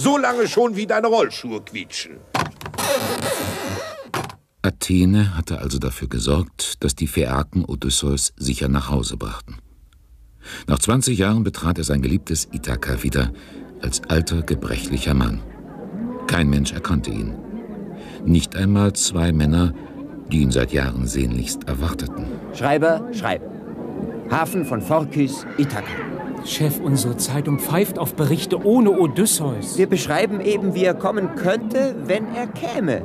So lange schon, wie deine Rollschuhe quietschen. Athene hatte also dafür gesorgt, dass die Phäaken Odysseus sicher nach Hause brachten. Nach 20 Jahren betrat er sein geliebtes Ithaka wieder, als alter, gebrechlicher Mann. Kein Mensch erkannte ihn. Nicht einmal 2 Männer, die ihn seit Jahren sehnlichst erwarteten. Schreiber, schreib. Hafen von Phorkys, Ithaka. Chef, unsere Zeitung pfeift auf Berichte ohne Odysseus. Wir beschreiben eben, wie er kommen könnte, wenn er käme.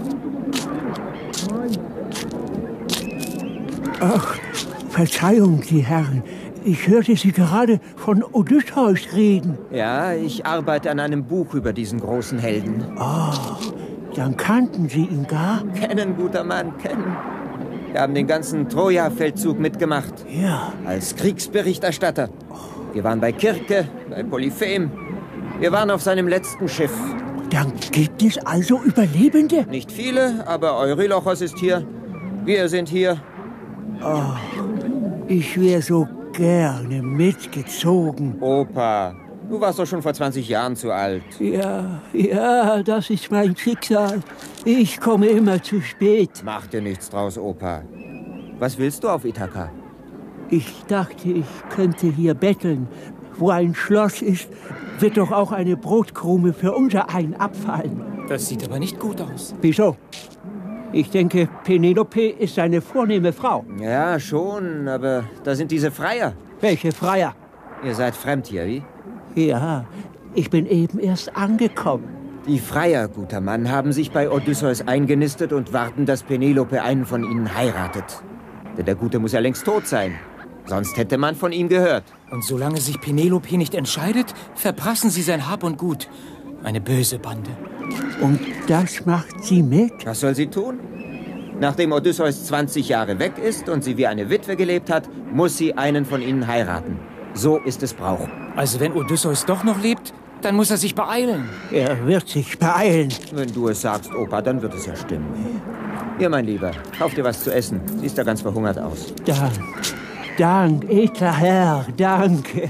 Ach, Verzeihung, die Herren. Ich hörte Sie gerade von Odysseus reden. Ja, ich arbeite an einem Buch über diesen großen Helden. Oh, dann kannten Sie ihn gar? Kennen, guter Mann, kennen. Wir haben den ganzen Troja-Feldzug mitgemacht. Ja. Als Kriegsberichterstatter. Wir waren bei Kirke, bei Polyphem. Wir waren auf seinem letzten Schiff. Dann gibt es also Überlebende? Nicht viele, aber Eurylochos ist hier. Wir sind hier. Oh, ich wäre so gerne mitgezogen. Opa, du warst doch schon vor 20 Jahren zu alt. Ja, das ist mein Schicksal. Ich komme immer zu spät. Mach dir nichts draus, Opa. Was willst du auf Ithaka? Ich dachte, ich könnte hier betteln. Wo ein Schloss ist, wird doch auch eine Brotkrume für unserein abfallen. Das sieht aber nicht gut aus. Wieso? Ich denke, Penelope ist eine vornehme Frau. Ja, schon, aber da sind diese Freier. Welche Freier? Ihr seid fremd hier, wie? Ja, ich bin eben erst angekommen. Die Freier, guter Mann, haben sich bei Odysseus eingenistet und warten, dass Penelope einen von ihnen heiratet. Denn der Gute muss ja längst tot sein. Sonst hätte man von ihm gehört. Und solange sich Penelope nicht entscheidet, verprassen sie sein Hab und Gut. Eine böse Bande. Und das macht sie mit? Was soll sie tun? Nachdem Odysseus 20 Jahre weg ist und sie wie eine Witwe gelebt hat, muss sie einen von ihnen heiraten. So ist es Brauch. Also wenn Odysseus doch noch lebt, dann muss er sich beeilen. Er wird sich beeilen. Wenn du es sagst, Opa, dann wird es ja stimmen. Hier, mein Lieber, kauf dir was zu essen. Siehst ja ganz verhungert aus. Dank, edler Herr, danke.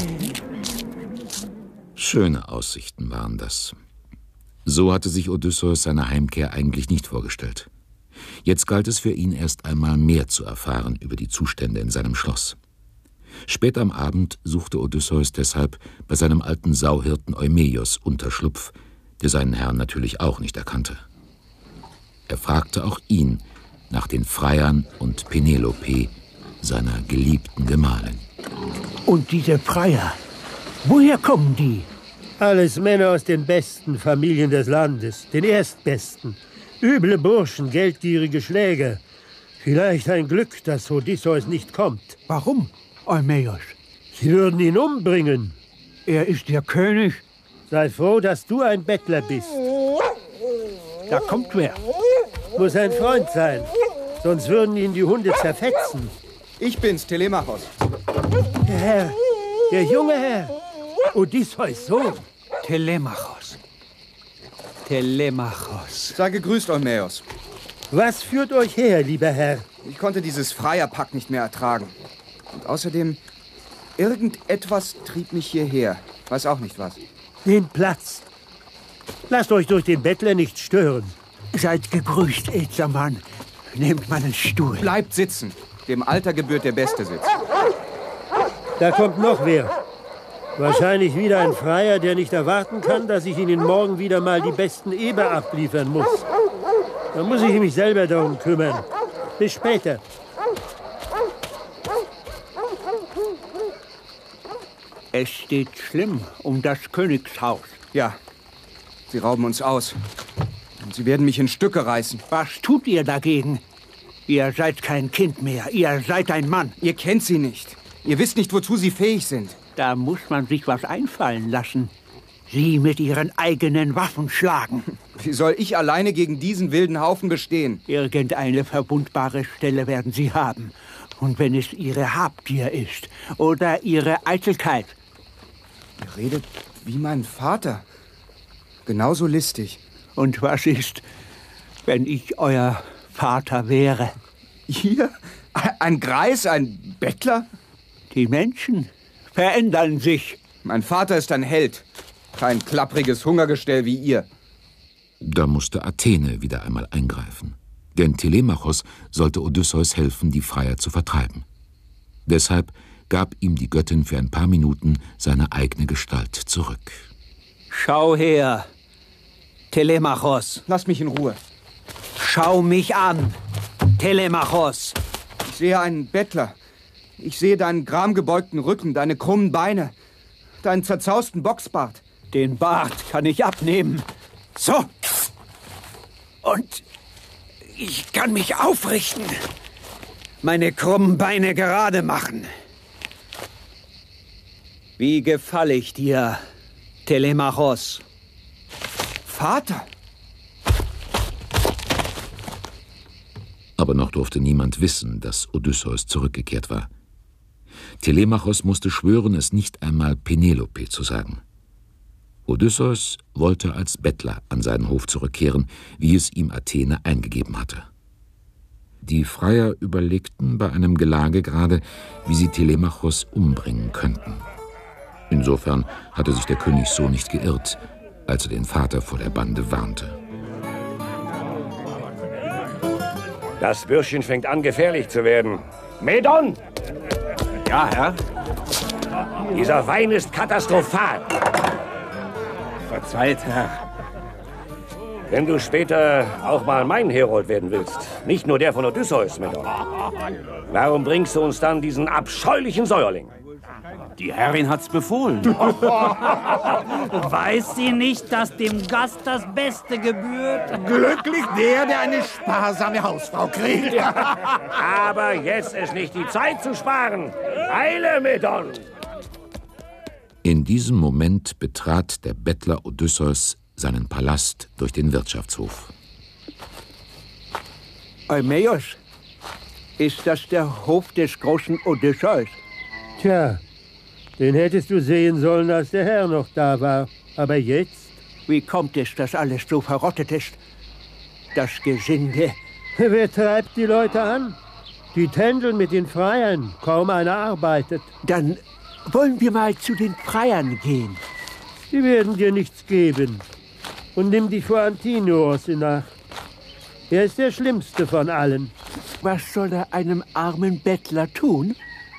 Schöne Aussichten waren das. So hatte sich Odysseus seine Heimkehr eigentlich nicht vorgestellt. Jetzt galt es für ihn erst einmal mehr zu erfahren über die Zustände in seinem Schloss. Spät am Abend suchte Odysseus deshalb bei seinem alten Sauhirten Eumaios Unterschlupf, der seinen Herrn natürlich auch nicht erkannte. Er fragte auch ihn nach den Freiern und Penelope, seiner geliebten Gemahlin. Und diese Freier, woher kommen die? Alles Männer aus den besten Familien des Landes, den erstbesten. Üble Burschen, geldgierige Schläger. Vielleicht ein Glück, dass Odysseus nicht kommt. Warum, Eumaios? Sie würden ihn umbringen. Er ist der König. Sei froh, dass du ein Bettler bist. Da kommt wer. Muss ein Freund sein, sonst würden ihn die Hunde zerfetzen. Ich bin's, Telemachos. Der Herr, der junge Herr, Odysseus Sohn. Telemachos. Sei gegrüßt, Eumaios. Was führt euch her, lieber Herr? Ich konnte dieses Freierpack nicht mehr ertragen. Und außerdem, irgendetwas trieb mich hierher. Weiß auch nicht was. Den Platz. Lasst euch durch den Bettler nicht stören. Seid gegrüßt, edler Mann. Nehmt meinen Stuhl. Bleibt sitzen. Dem Alter gebührt der beste Sitz. Da kommt noch wer. Wahrscheinlich wieder ein Freier, der nicht erwarten kann, dass ich Ihnen morgen wieder mal die besten Eber abliefern muss. Da muss ich mich selber darum kümmern. Bis später. Es steht schlimm um das Königshaus. Ja, sie rauben uns aus. Und sie werden mich in Stücke reißen. Was tut ihr dagegen? Ihr seid kein Kind mehr. Ihr seid ein Mann. Ihr kennt sie nicht. Ihr wisst nicht, wozu sie fähig sind. Da muss man sich was einfallen lassen. Sie mit ihren eigenen Waffen schlagen. Wie soll ich alleine gegen diesen wilden Haufen bestehen? Irgendeine verwundbare Stelle werden Sie haben. Und wenn es Ihre Habgier ist oder Ihre Eitelkeit. Ihr redet wie mein Vater. Genauso listig. Und was ist, wenn ich euer Vater wäre? Ihr? Ein Greis, ein Bettler? Die Menschen verändern sich. Mein Vater ist ein Held. Kein klappriges Hungergestell wie ihr. Da musste Athene wieder einmal eingreifen. Denn Telemachos sollte Odysseus helfen, die Freier zu vertreiben. Deshalb gab ihm die Göttin für ein paar Minuten seine eigene Gestalt zurück. Schau her, Telemachos. Lass mich in Ruhe. Schau mich an, Telemachos. Ich sehe einen Bettler. Ich sehe deinen gramgebeugten Rücken, deine krummen Beine, deinen zerzausten Boxbart. Den Bart kann ich abnehmen. So. Und ich kann mich aufrichten. Meine krummen Beine gerade machen. Wie gefalle ich dir, Telemachos? Vater! Aber noch durfte niemand wissen, dass Odysseus zurückgekehrt war. Telemachos musste schwören, es nicht einmal Penelope zu sagen. Odysseus wollte als Bettler an seinen Hof zurückkehren, wie es ihm Athene eingegeben hatte. Die Freier überlegten bei einem Gelage gerade, wie sie Telemachos umbringen könnten. Insofern hatte sich der König so nicht geirrt, als er den Vater vor der Bande warnte. Das Bürschchen fängt an, gefährlich zu werden. Medon! Ja, Herr? Dieser Wein ist katastrophal. Verzeiht, Herr. Wenn du später auch mal mein Herold werden willst, nicht nur der von Odysseus, Medon, warum bringst du uns dann diesen abscheulichen Säuerling? Die Herrin hat's befohlen. Weiß sie nicht, dass dem Gast das Beste gebührt? Glücklich der eine sparsame Hausfrau kriegt. Aber jetzt ist nicht die Zeit zu sparen. Eile, Medon! In diesem Moment betrat der Bettler Odysseus seinen Palast durch den Wirtschaftshof. Eumäos, ist das der Hof des großen Odysseus? Tja, den hättest du sehen sollen, als der Herr noch da war. Aber jetzt? Wie kommt es, dass alles so verrottet ist? Das Gesinde. Wer treibt die Leute an? Die tändeln mit den Freiern. Kaum einer arbeitet. Dann wollen wir mal zu den Freiern gehen. Die werden dir nichts geben. Und nimm dich vor Antinoos in Acht. Er ist der Schlimmste von allen. Was soll er einem armen Bettler tun?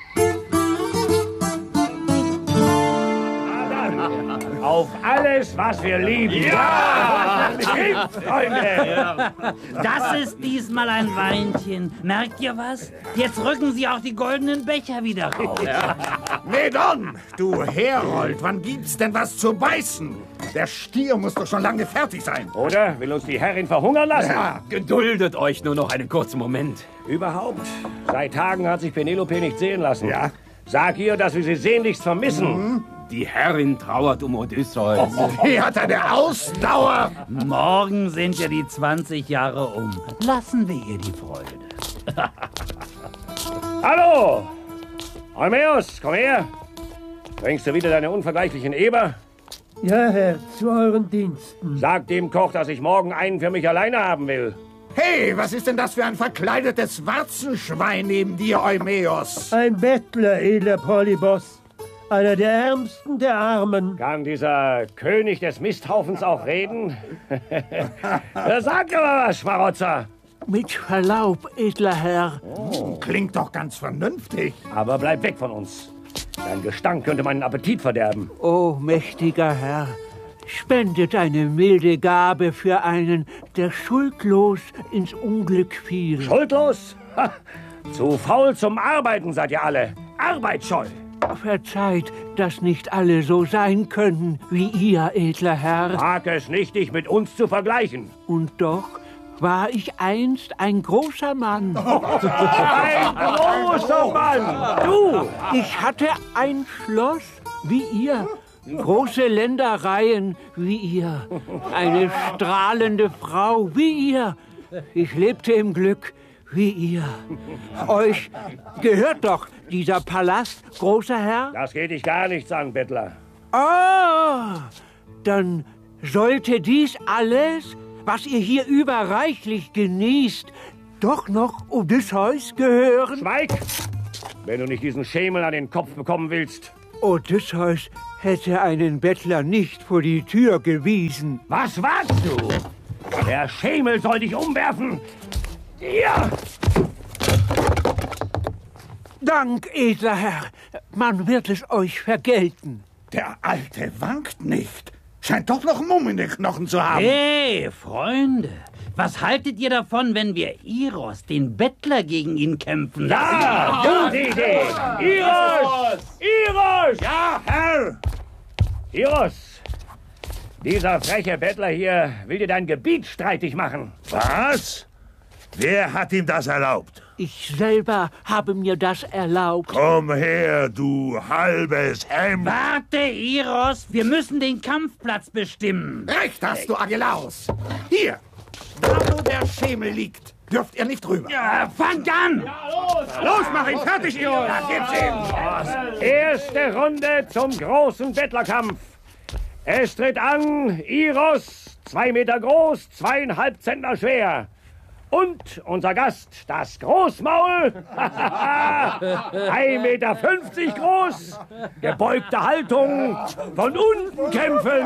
Auf alles, was wir lieben. Ja! Freunde! Das ist diesmal ein Weinchen. Merkt ihr was? Jetzt rücken sie auch die goldenen Becher wieder raus. Medon, du Herold, wann gibt's denn was zu beißen? Der Stier muss doch schon lange fertig sein. Oder will uns die Herrin verhungern lassen? Ja. Geduldet euch nur noch einen kurzen Moment. Überhaupt. Seit Tagen hat sich Penelope nicht sehen lassen. Ja. Sag ihr, dass wir sie sehnlichst vermissen. Die Herrin trauert um Odysseus. Die hat eine Ausdauer. Morgen sind ja die 20 Jahre um. Lassen wir ihr die Freude. Hallo! Eumäos, komm her. Bringst du wieder deine unvergleichlichen Eber? Ja, Herr, zu euren Diensten. Sag dem Koch, dass ich morgen einen für mich alleine haben will. Hey, was ist denn das für ein verkleidetes Warzenschwein neben dir, Eumäos? Ein Bettler, edler Polybos. Einer der Ärmsten der Armen. Kann dieser König des Misthaufens auch reden? Sag aber was, Schmarotzer. Mit Verlaub, edler Herr. Klingt doch ganz vernünftig. Aber bleib weg von uns. Dein Gestank könnte meinen Appetit verderben. O mächtiger Herr, spendet eine milde Gabe für einen, der schuldlos ins Unglück fiel. Schuldlos? Ha, zu faul zum Arbeiten seid ihr alle. Arbeitsscheu. Verzeiht, dass nicht alle so sein können wie ihr, edler Herr. Mag es nicht, dich mit uns zu vergleichen. Und doch war ich einst ein großer Mann. Ein großer Mann! Du, ich hatte ein Schloss wie ihr, große Ländereien wie ihr, eine strahlende Frau wie ihr. Ich lebte im Glück wie ihr. Euch gehört doch dieser Palast, großer Herr? Das geht dich gar nichts an, Bettler. Ah, dann sollte dies alles, was ihr hier überreichlich genießt, doch noch Odysseus gehören? Schweig! Wenn du nicht diesen Schemel an den Kopf bekommen willst. Odysseus hätte einen Bettler nicht vor die Tür gewiesen. Was wagst du? Der Schemel soll dich umwerfen. Hier! Dank, edler Herr. Man wird es euch vergelten. Der Alte wankt nicht. Scheint doch noch Mumm in den Knochen zu haben. Hey, Freunde, was haltet ihr davon, wenn wir Iros, den Bettler, gegen ihn kämpfen lassen? Ja, gute Idee! Iros! Iros! Ja, Herr! Iros! Dieser freche Bettler hier will dir dein Gebiet streitig machen. Was? Wer hat ihm das erlaubt? Ich selber habe mir das erlaubt. Komm her, du halbes Hemd! Warte, Iros, wir müssen den Kampfplatz bestimmen. Recht hast du, Agelaus. Hier, da wo der Schemel liegt, dürft ihr nicht rüber. Ja, fangt an! Los, mach ihn fertig, Iros! Da gibt's ihn! Erste Runde zum großen Bettlerkampf. Es tritt an Iros, 2 Meter groß, 2,5 Zentner schwer. Und unser Gast, das Großmaul, 1,50 Meter groß, gebeugte Haltung, von unten kämpfen.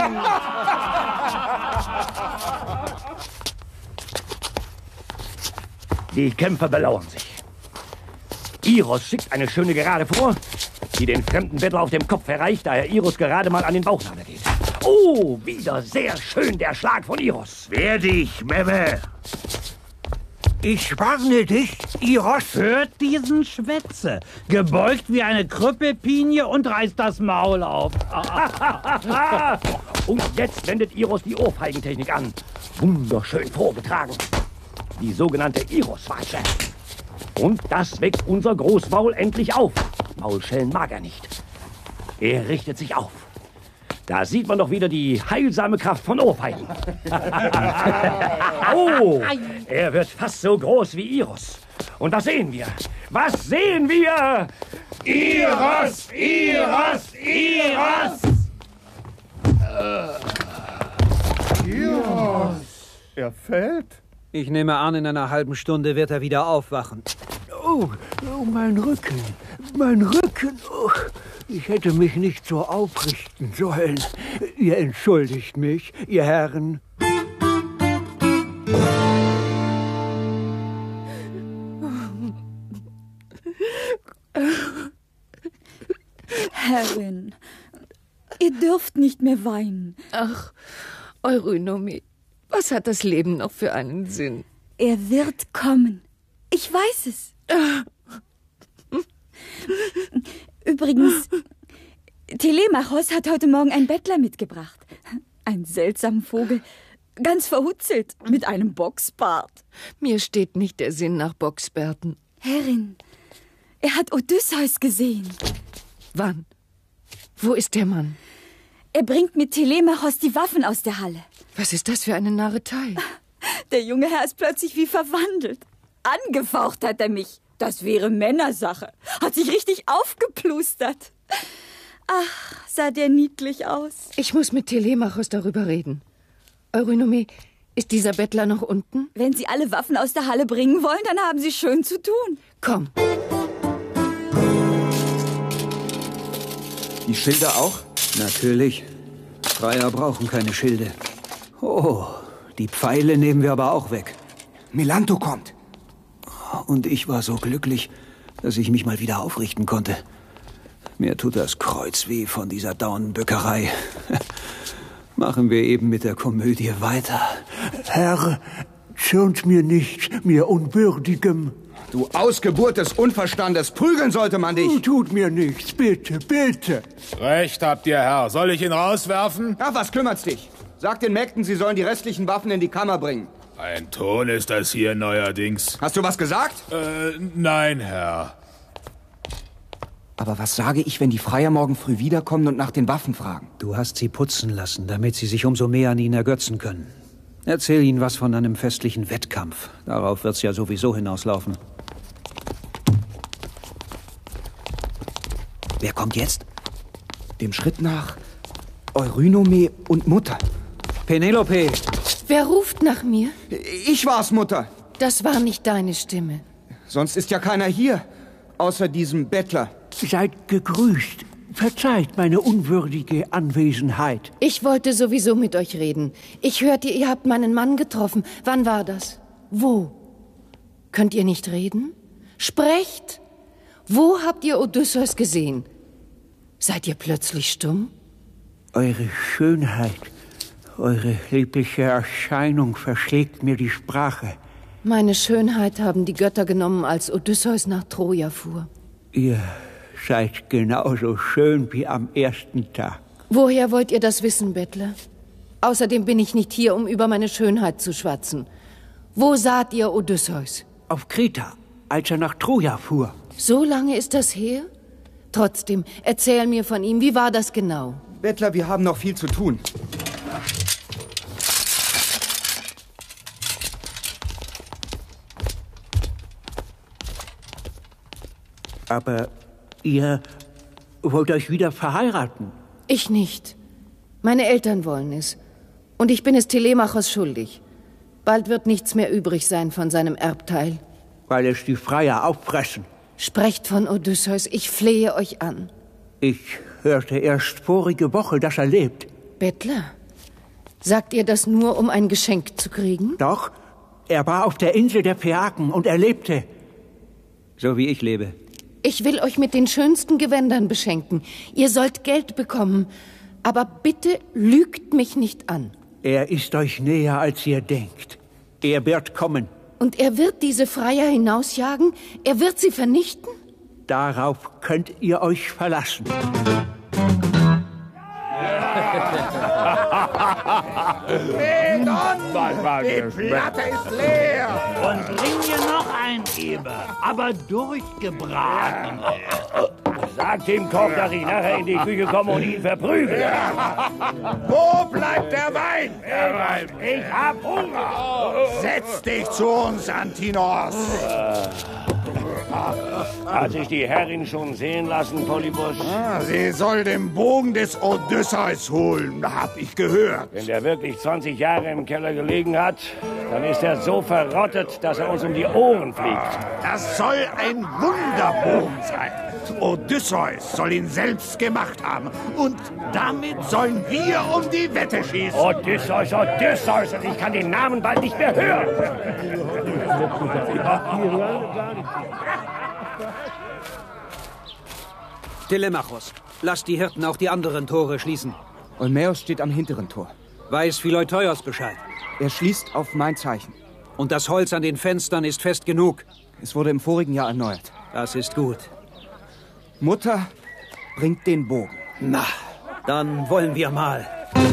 Die Kämpfer belauern sich. Iros schickt eine schöne Gerade vor, die den fremden Bettler auf dem Kopf erreicht, da er Iros gerade mal an den Bauchnabel geht. Oh, wieder sehr schön der Schlag von Iros. Wehr dich, Memme! Ich warne dich, Iros. Hört diesen Schwätze. Gebeugt wie eine Krüppelpinie und reißt das Maul auf. Und jetzt wendet Iros die Ohrfeigentechnik an. Wunderschön vorgetragen. Die sogenannte Iros-Watsche. Und das weckt unser Großmaul endlich auf. Maulschellen mag er nicht. Er richtet sich auf. Da sieht man doch wieder die heilsame Kraft von Ohrfeigen. Oh, er wird fast so groß wie Iros. Und was sehen wir? Was sehen wir? Iros! Iros! Iros! Iros! Er fällt? Ich nehme an, in einer halben Stunde wird er wieder aufwachen. Oh, mein Rücken. Mein Rücken. Oh, ich hätte mich nicht so aufrichten sollen. Ihr entschuldigt mich, ihr Herren. Herrin, ihr dürft nicht mehr weinen. Ach, Eurynome, was hat das Leben noch für einen Sinn? Er wird kommen. Ich weiß es. Übrigens, Telemachos hat heute Morgen einen Bettler mitgebracht. Einen seltsamen Vogel, ganz verhutzelt, mit einem Bocksbart. Mir steht nicht der Sinn nach Bocksbärten. Herrin, er hat Odysseus gesehen. Wann? Wo ist der Mann? Er bringt mit Telemachos die Waffen aus der Halle. Was ist das für eine Narretei? Der junge Herr ist plötzlich wie verwandelt. Angefaucht hat er mich. Das wäre Männersache. Hat sich richtig aufgeplustert. Ach, sah der niedlich aus. Ich muss mit Telemachos darüber reden. Eurynome, ist dieser Bettler noch unten? Wenn Sie alle Waffen aus der Halle bringen wollen, dann haben Sie schön zu tun. Komm. Die Schilde auch? Natürlich. Freier brauchen keine Schilde. Oh, die Pfeile nehmen wir aber auch weg. Melantho kommt. Und ich war so glücklich, dass ich mich mal wieder aufrichten konnte. Mir tut das Kreuz weh von dieser Daunenbückerei. Machen wir eben mit der Komödie weiter. Herr, zürnt mir nicht, mir Unwürdigem. Du Ausgeburt des Unverstandes, prügeln sollte man dich. Tut mir nichts, bitte, bitte. Recht habt ihr, Herr. Soll ich ihn rauswerfen? Ach, was kümmert's dich? Sag den Mägden, sie sollen die restlichen Waffen in die Kammer bringen. Ein Ton ist das hier neuerdings. Hast du was gesagt? Nein, Herr. Aber was sage ich, wenn die Freier morgen früh wiederkommen und nach den Waffen fragen? Du hast sie putzen lassen, damit sie sich umso mehr an ihn ergötzen können. Erzähl ihnen was von einem festlichen Wettkampf. Darauf wird's ja sowieso hinauslaufen. Wer kommt jetzt? Dem Schritt nach Eurynome und Mutter. Penelope! Wer ruft nach mir? Ich war's, Mutter. Das war nicht deine Stimme. Sonst ist ja keiner hier, außer diesem Bettler. Seid gegrüßt. Verzeiht meine unwürdige Anwesenheit. Ich wollte sowieso mit euch reden. Ich hörte, ihr habt meinen Mann getroffen. Wann war das? Wo? Könnt ihr nicht reden? Sprecht! Wo habt ihr Odysseus gesehen? Seid ihr plötzlich stumm? Eure Schönheit, eure liebliche Erscheinung verschlägt mir die Sprache. Meine Schönheit haben die Götter genommen, als Odysseus nach Troja fuhr. Ihr seid genauso schön wie am ersten Tag. Woher wollt ihr das wissen, Bettler? Außerdem bin ich nicht hier, um über meine Schönheit zu schwatzen. Wo saht ihr Odysseus? Auf Kreta, als er nach Troja fuhr. So lange ist das her? Trotzdem, erzähl mir von ihm. Wie war das genau? Bettler, wir haben noch viel zu tun. Aber ihr wollt euch wieder verheiraten? Ich nicht. Meine Eltern wollen es. Und ich bin es Telemachos schuldig. Bald wird nichts mehr übrig sein von seinem Erbteil. Weil es die Freier auffressen. Sprecht von Odysseus, ich flehe euch an. Ich hörte erst vorige Woche, dass er lebt. Bettler, sagt ihr das nur, um ein Geschenk zu kriegen? Doch, er war auf der Insel der Phäaken und er lebte. So wie ich lebe. Ich will euch mit den schönsten Gewändern beschenken. Ihr sollt Geld bekommen. Aber bitte lügt mich nicht an. Er ist euch näher, als ihr denkt. Er wird kommen. Und er wird diese Freier hinausjagen? Er wird sie vernichten? Darauf könnt ihr euch verlassen. Medon! Die Platte ist leer! Und bring mir noch ein Eber, aber durchgebraten. Sagt dem Koch, dass ich nachher in die Küche komme und ihn verprügle. Wo bleibt der Wein? Ich hab Hunger. Setz dich zu uns, Antinos. Hat sich die Herrin schon sehen lassen, Polybos? Sie soll den Bogen des Odysseus holen, hab ich gehört. Wenn der wirklich 20 Jahre im Keller gelegen hat, dann ist er so verrottet, dass er uns um die Ohren fliegt. Das soll ein Wunderbogen sein. Odysseus soll ihn selbst gemacht haben. Und damit sollen wir um die Wette schießen. Odysseus, Odysseus! Und ich kann den Namen bald nicht mehr hören. Telemachos, lass die Hirten auch die anderen Tore schließen. Olmeos steht am hinteren Tor. Weiß Phileuteios Bescheid. Er schließt auf mein Zeichen. Und das Holz an den Fenstern ist fest genug. Es wurde im vorigen Jahr erneuert. Das ist gut. Mutter bringt den Bogen. Na, dann wollen wir mal.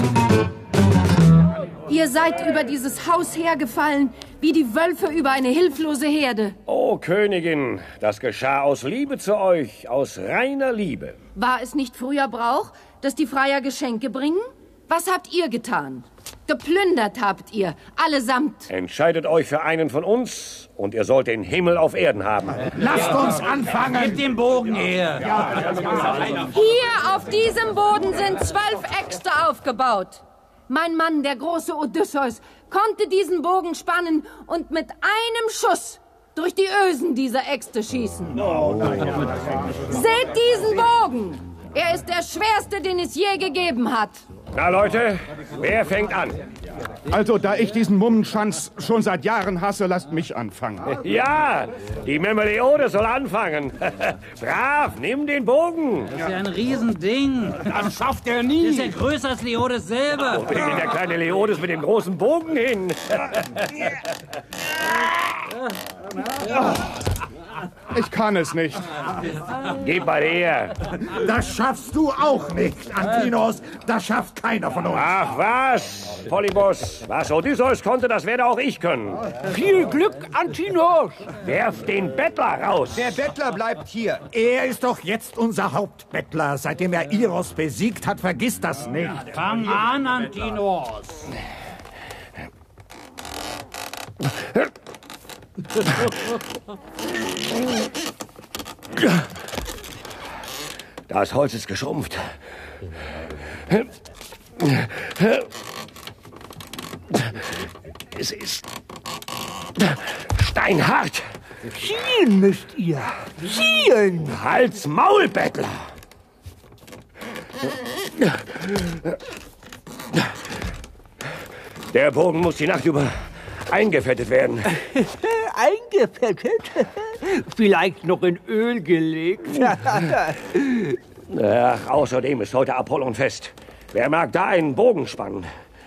Ihr seid über dieses Haus hergefallen, wie die Wölfe über eine hilflose Herde. Oh, Königin, das geschah aus Liebe zu euch, aus reiner Liebe. War es nicht früher Brauch, dass die Freier Geschenke bringen? Was habt ihr getan? Geplündert habt ihr, allesamt. Entscheidet euch für einen von uns und ihr sollt den Himmel auf Erden haben. Lasst uns anfangen. Gib den Bogen her. Hier auf diesem Boden sind 12 Äxte aufgebaut. Mein Mann, der große Odysseus, konnte diesen Bogen spannen und mit einem Schuss durch die Ösen dieser Äxte schießen. Seht diesen Bogen! Er ist der schwerste, den es je gegeben hat. Na, Leute, wer fängt an? Also, da ich diesen Mummenschanz schon seit Jahren hasse, lasst mich anfangen. Ja, die Memeleode soll anfangen. Brav, nimm den Bogen. Das ist ja ein Riesending. Das schafft er nie. Das ist ja größer als Leodes selber. Wo bringt denn der kleine Leodes mit dem großen Bogen hin? Ich kann es nicht. Gib mal her. Das schaffst du auch nicht, Antinos. Das schafft keiner von uns. Ach was, Polybos. Was Odysseus konnte, das werde auch ich können. Viel Glück, Antinos! Werft den Bettler raus. Der Bettler bleibt hier. Er ist doch jetzt unser Hauptbettler. Seitdem er Iros besiegt hat, vergiss das nicht. Fang an, Antinos. Das Holz ist geschrumpft. Es ist steinhart. Ziehen müsst ihr. Ziehen! Halt's Maul, Bettler. Der Bogen muss die Nacht über eingefettet werden. Eingefettet? Vielleicht noch in Öl gelegt? Ach, außerdem ist heute Apollonfest. Wer mag da einen Bogen spannen?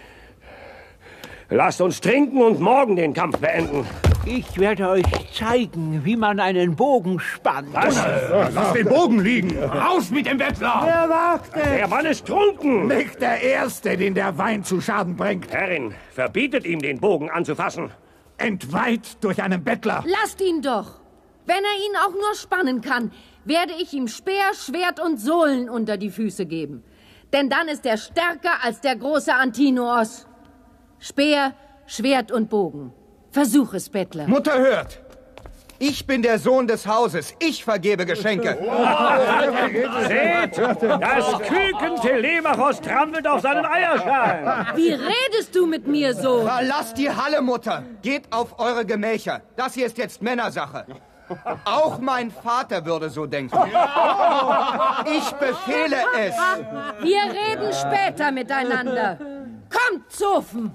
Lasst uns trinken und morgen den Kampf beenden. Ich werde euch zeigen, wie man einen Bogen spannt. Was? Lass den Bogen liegen! Raus mit dem Bettler! Wer wagt es? Der Mann ist trunken! Nicht der Erste, den der Wein zu Schaden bringt. Herrin, verbietet ihm, den Bogen anzufassen. Entweiht durch einen Bettler. Lasst ihn doch. Wenn er ihn auch nur spannen kann, werde ich ihm Speer, Schwert und Sohlen unter die Füße geben. Denn dann ist er stärker als der große Antinoos. Speer, Schwert und Bogen. Versuch es, Bettler. Mutter hört! Ich bin der Sohn des Hauses. Ich vergebe Geschenke. Seht, das Küken Telemachos trampelt auf seinen Eierschalen. Wie redest du mit mir so? Verlasst die Halle, Mutter. Geht auf eure Gemächer. Das hier ist jetzt Männersache. Auch mein Vater würde so denken. Ich befehle es. Wir reden später miteinander. Kommt, Zofen!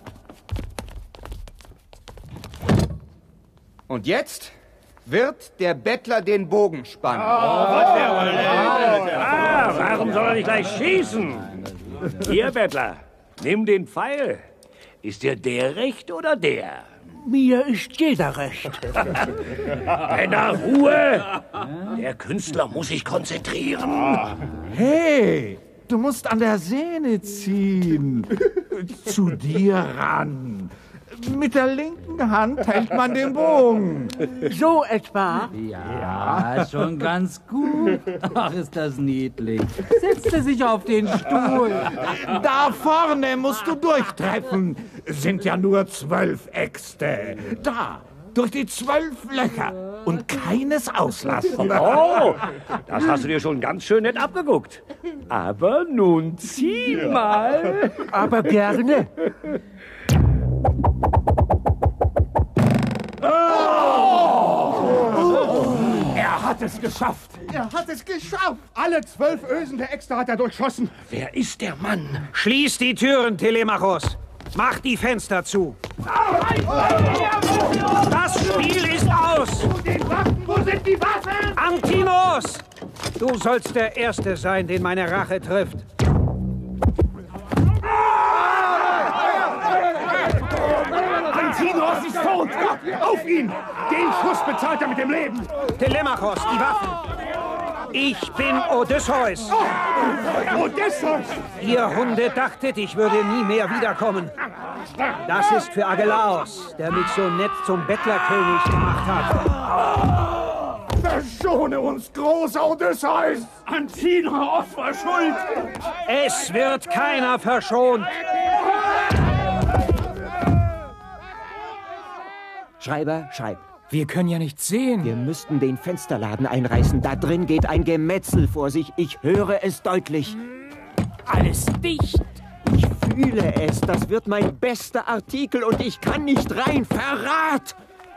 Und jetzt wird der Bettler den Bogen spannen. Warum soll er nicht gleich schießen? Hier, Bettler, nimm den Pfeil. Ist dir der recht oder der? Mir ist jeder recht. Männer, Ruhe! Der Künstler muss sich konzentrieren. Hey, du musst an der Sehne ziehen. Zu dir ran. Mit der linken Hand hält man den Bogen. So etwa? Ja, schon ganz gut. Ach, ist das niedlich. Setzt er sich auf den Stuhl. Da vorne musst du durchtreffen. Sind ja nur 12 Äxte. Da, durch die 12 Löcher. Und keines auslassen. Oh, das hast du dir schon ganz schön nett abgeguckt. Aber nun zieh mal. Aber gerne. Er hat es geschafft. Er hat es geschafft. Alle 12 Ösen der Äxte hat er durchschossen. Wer ist der Mann? Schließ die Türen, Telemachos. Mach die Fenster zu. Das Spiel ist aus. Wo sind die Waffen? Antinoos! Du sollst der Erste sein, den meine Rache trifft. Antinoos ist tot. Auf ihn. Den Schuss bezahlt er mit dem Leben. Telemachos, die Waffen. Ich bin Odysseus. Odysseus! Ihr Hunde dachtet, ich würde nie mehr wiederkommen. Das ist für Agelaos, der mich so nett zum Bettlerkönig gemacht hat. Verschone uns, großer Odysseus! Antinoos war schuld! Es wird keiner verschont. Schreiber, schreib. Wir können ja nichts sehen. Wir müssten den Fensterladen einreißen. Da drin geht ein Gemetzel vor sich. Ich höre es deutlich. Alles dicht. Ich fühle es. Das wird mein bester Artikel und ich kann nicht rein. Verrat!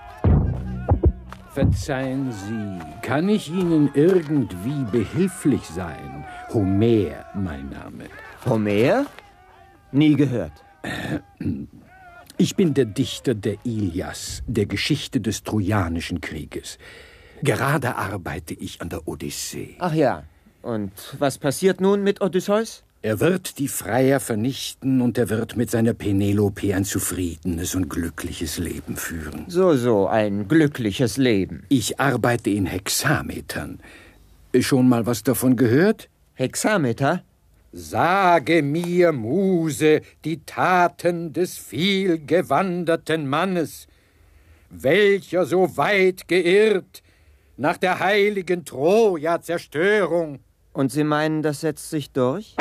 Verzeihen Sie, kann ich Ihnen irgendwie behilflich sein? Homer, mein Name. Homer? Nie gehört. Ich bin der Dichter der Ilias, der Geschichte des Trojanischen Krieges. Gerade arbeite ich an der Odyssee. Ach ja. Und was passiert nun mit Odysseus? Er wird die Freier vernichten und er wird mit seiner Penelope ein zufriedenes und glückliches Leben führen. So, ein glückliches Leben. Ich arbeite in Hexametern. Schon mal was davon gehört? Hexameter? Sage mir, Muse, die Taten des vielgewanderten Mannes, welcher so weit geirrt nach der heiligen Troja-Zerstörung. Und Sie meinen, das setzt sich durch?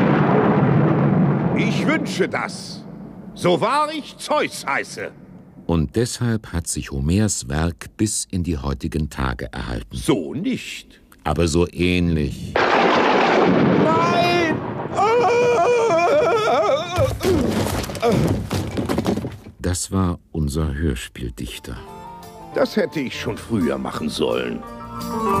Ich wünsche das, so wahr ich Zeus heiße. Und deshalb hat sich Homers Werk bis in die heutigen Tage erhalten. So nicht. Aber so ähnlich. Nein! Das war unser Hörspieldichter. Das hätte ich schon früher machen sollen.